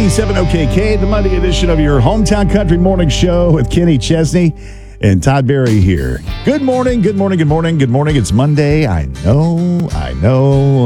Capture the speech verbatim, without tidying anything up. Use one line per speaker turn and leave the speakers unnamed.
ninety-seven O K K, the Monday edition of your Hometown Country Morning Show with Kenny Chesney and Todd Berry here. Good morning, good morning, good morning, good morning. It's Monday. I know, I know.